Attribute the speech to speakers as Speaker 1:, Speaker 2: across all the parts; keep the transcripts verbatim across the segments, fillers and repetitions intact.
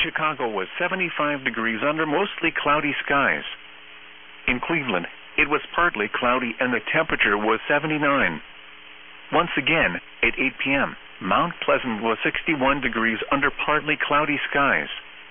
Speaker 1: Chicago was seventy-five degrees under mostly cloudy skies. In Cleveland, it was partly cloudy and the temperature was seventy-nine. Once again, at eight p m, Mount Pleasant was sixty-one degrees under partly cloudy skies.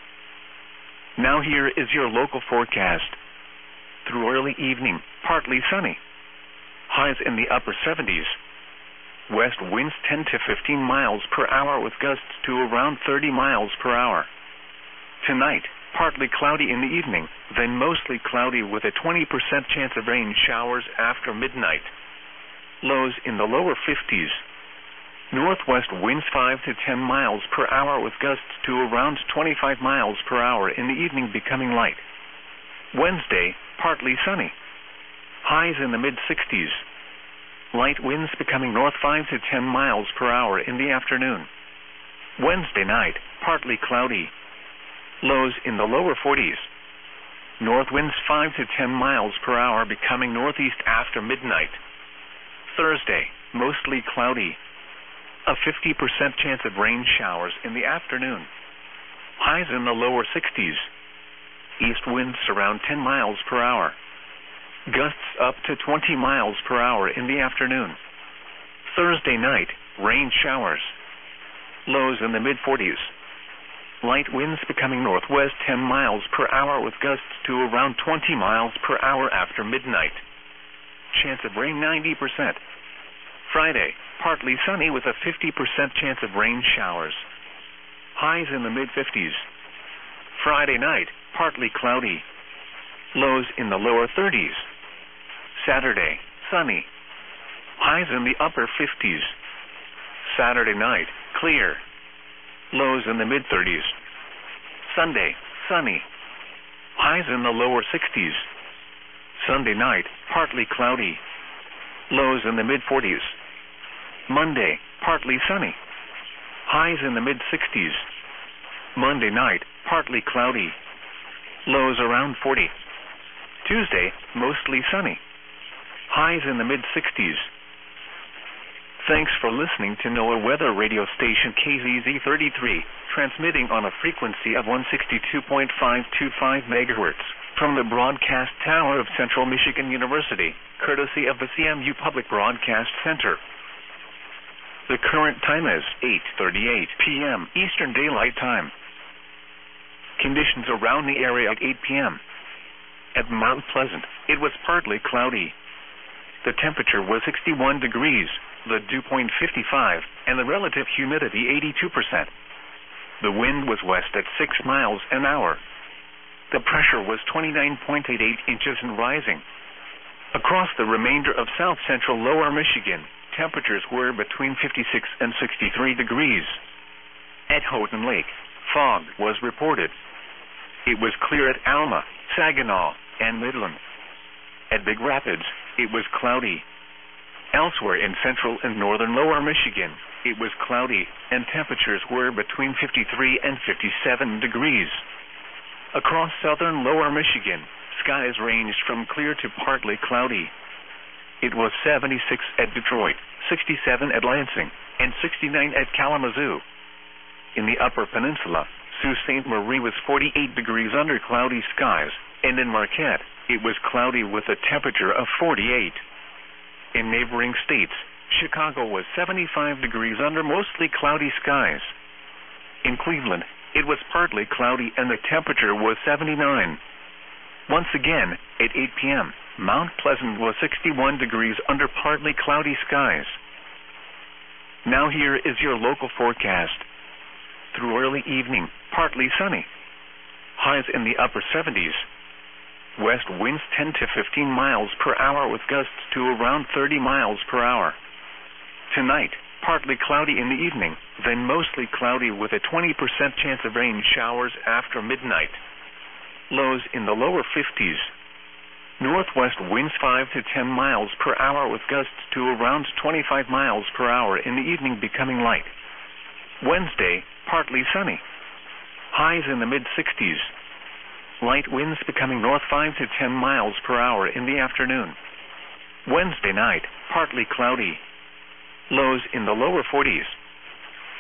Speaker 1: Now here is your local forecast. Through early evening, partly sunny. Highs in the upper seventies. West winds ten to fifteen miles per hour with gusts to around thirty miles per hour. Tonight, partly cloudy in the evening, then mostly cloudy with a twenty percent chance of rain showers after midnight. Lows in the lower fifties. Northwest winds five to ten miles per hour with gusts to around twenty-five miles per hour in the evening becoming light. Wednesday, partly sunny. Highs in the mid-sixties. Light winds becoming north five to ten miles per hour in the afternoon. Wednesday night, partly cloudy. Lows in the lower forties. North winds five to ten miles per hour becoming northeast after midnight. Thursday, mostly cloudy. A fifty percent chance of rain showers in the afternoon. Highs in the lower sixties. East winds around ten miles per hour. Gusts up to twenty miles per hour in the afternoon. Thursday night, rain showers. Lows in the mid-forties. Light winds becoming northwest ten miles per hour with gusts to around twenty miles per hour after midnight. Chance of rain ninety percent. Friday, partly sunny with a fifty percent chance of rain showers. Highs in the mid-fifties. Friday night, partly cloudy. Lows in the lower thirties. Saturday, sunny. Highs in the upper fifties. Saturday night, clear. Lows in the mid-thirties. Sunday, sunny. Highs in the lower sixties. Sunday night, partly cloudy. Lows in the mid-forties. Monday, partly sunny. Highs in the mid-sixties. Monday night, partly cloudy. Lows around forty. Tuesday, mostly sunny. Highs in the mid-sixties. Thanks for listening to NOAA Weather Radio Station K Z Z thirty-three, transmitting on a frequency of one sixty-two point five two five megahertz from the broadcast tower of Central Michigan University, courtesy of the C M U Public Broadcast Center. The current time is eight thirty-eight p m Eastern Daylight Time. Conditions around the area at eight p m At Mount Pleasant, it was partly cloudy. The temperature was sixty-one degrees, the dew point fifty-five, and the relative humidity eighty-two percent. The wind was west at six miles an hour. The pressure was twenty-nine point eight eight inches and rising. Across the remainder of south-central lower Michigan, temperatures were between fifty-six and sixty-three degrees. At Houghton Lake, fog was reported. It was clear at Alma, Saginaw, and Midland. At Big Rapids, it was cloudy. Elsewhere in central and northern lower Michigan, it was cloudy, and temperatures were between fifty-three and fifty-seven degrees. Across southern lower Michigan, skies ranged from clear to partly cloudy. It was seventy-six at Detroit, sixty-seven at Lansing, and sixty-nine at Kalamazoo. In the Upper Peninsula, Sault Ste. Marie was forty-eight degrees under cloudy skies, and in Marquette, it was cloudy with a temperature of forty-eight. In neighboring states, Chicago was seventy-five degrees under mostly cloudy skies. In Cleveland, it was partly cloudy and the temperature was seventy-nine. Once again, at eight p m, Mount Pleasant was sixty-one degrees under partly cloudy skies. Now here is your local forecast. Through early evening, partly sunny. Highs in the upper seventies. West winds ten to fifteen miles per hour with gusts to around thirty miles per hour. Tonight, partly cloudy in the evening, then mostly cloudy with a twenty percent chance of rain showers after midnight. Lows in the lower fifties. Northwest winds five to ten miles per hour with gusts to around twenty-five miles per hour in the evening becoming light. Wednesday, partly sunny. Highs in the mid-sixties. Light winds becoming north five to ten miles per hour in the afternoon. Wednesday night, partly cloudy. Lows in the lower forties.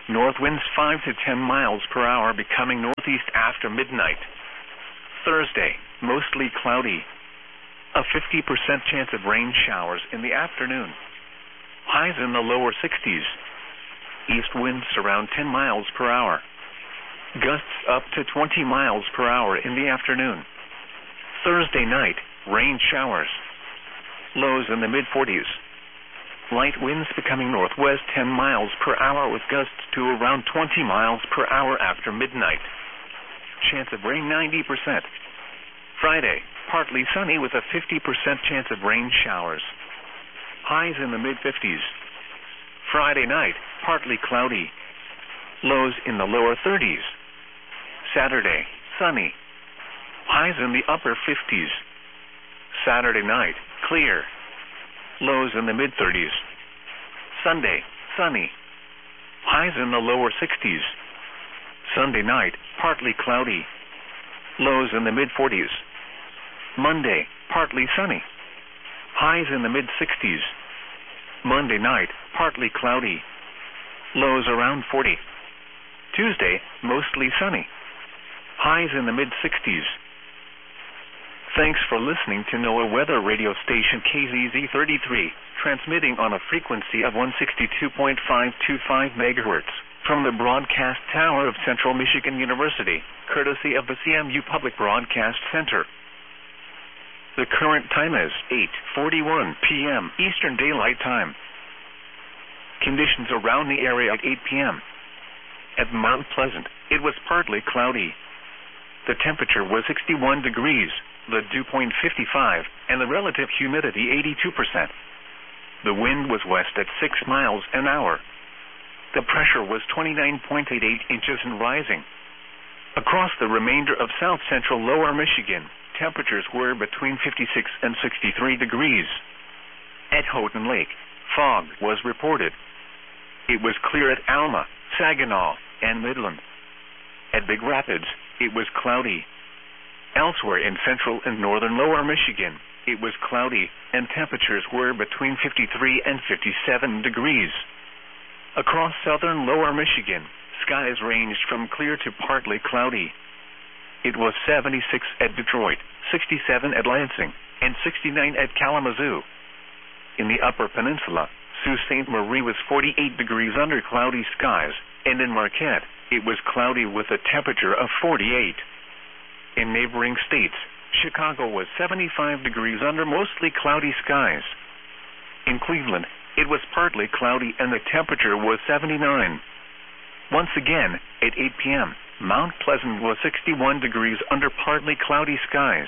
Speaker 1: North winds five to ten miles per hour, becoming northeast after midnight. Thursday, mostly cloudy. A fifty percent chance of rain showers in the afternoon. Highs in the lower sixties. East winds around ten miles per hour. Gusts up to twenty miles per hour in the afternoon. Thursday night, rain showers. Lows in the mid forties. Light winds becoming northwest ten miles per hour with gusts to around twenty miles per hour after midnight. Chance of rain ninety percent. Friday, partly sunny with a fifty percent chance of rain showers. Highs in the mid fifties. Friday night, partly cloudy. Lows in the lower thirties. Saturday, sunny. Highs in the upper fifties. Saturday night, clear. Lows in the mid thirties. Sunday, sunny. Highs in the lower sixties. Sunday night, partly cloudy. Lows in the mid forties. Monday, partly sunny. Highs in the mid sixties. Monday night, partly cloudy. Lows around forty. Tuesday, mostly sunny. Highs in the mid sixties. Thanks for listening to NOAA Weather Radio Station K Z Z thirty-three, transmitting on a frequency of one sixty-two point five two five megahertz from the broadcast tower of Central Michigan University, courtesy of the C M U Public Broadcast Center. The current time is eight forty-one p m Eastern Daylight Time. Conditions around the area at eight p m At Mount Pleasant, it was partly cloudy. The temperature was sixty-one degrees. The dew point fifty-five, and the relative humidity eighty-two percent. The wind was west at six miles an hour. The pressure was twenty-nine point eight eight inches and rising. Across the remainder of south-central lower Michigan, temperatures were between fifty-six and sixty-three degrees. At Houghton Lake, fog was reported. It was clear at Alma, Saginaw, and Midland. At Big Rapids, it was cloudy. Elsewhere in central and northern lower Michigan, it was cloudy, and temperatures were between fifty-three and fifty-seven degrees. Across southern lower Michigan, skies ranged from clear to partly cloudy. It was seventy-six at Detroit, sixty-seven at Lansing, and sixty-nine at Kalamazoo. In the Upper Peninsula, Sault Ste. Marie was forty-eight degrees under cloudy skies, and in Marquette, it was cloudy with a temperature of forty-eight. In neighboring states, Chicago was seventy-five degrees under mostly cloudy skies. In Cleveland, it was partly cloudy and the temperature was seventy-nine. Once again, at eight p m, Mount Pleasant was sixty-one degrees under partly cloudy skies.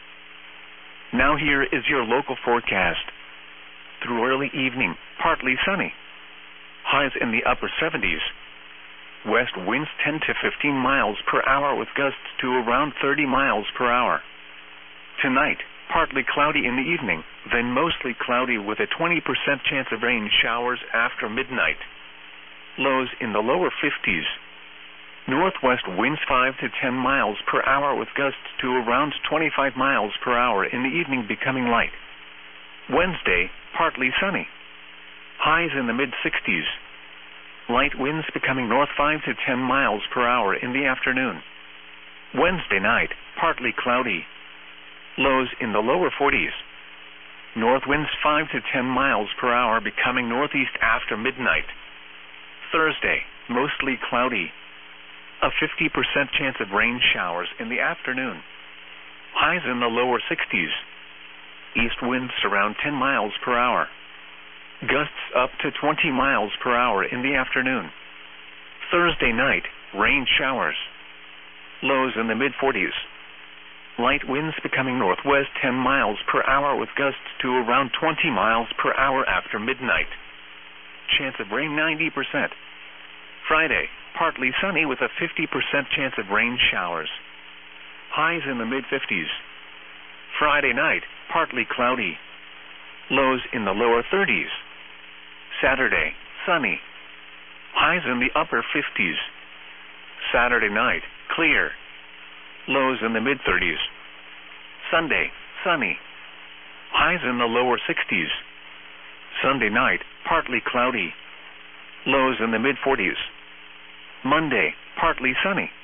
Speaker 1: Now here is your local forecast. Through early evening, partly sunny. Highs in the upper seventies. West winds ten to fifteen miles per hour with gusts to around thirty miles per hour. Tonight, partly cloudy in the evening, then mostly cloudy with a twenty percent chance of rain showers after midnight. Lows in the lower fifties. Northwest winds five to ten miles per hour with gusts to around twenty-five miles per hour in the evening, becoming light. Wednesday, partly sunny. Highs in the mid sixties. Light winds becoming north five to ten miles per hour in the afternoon. Wednesday night, partly cloudy. Lows in the lower forties. North winds five to ten miles per hour, becoming northeast after midnight. Thursday, mostly cloudy. A fifty percent chance of rain showers in the afternoon. Highs in the lower sixties. East winds around ten miles per hour. Gusts up to twenty miles per hour in the afternoon. Thursday night, rain showers. Lows in the mid forties. Light winds becoming northwest ten miles per hour with gusts to around twenty miles per hour after midnight. Chance of rain ninety percent. Friday, partly sunny with a fifty percent chance of rain showers. Highs in the mid fifties. Friday night, partly cloudy. Lows in the lower thirties. Saturday, sunny. Highs in the upper fifties. Saturday night, clear. Lows in the mid thirties. Sunday, sunny. Highs in the lower sixties. Sunday night, partly cloudy. Lows in the mid forties. Monday, partly sunny.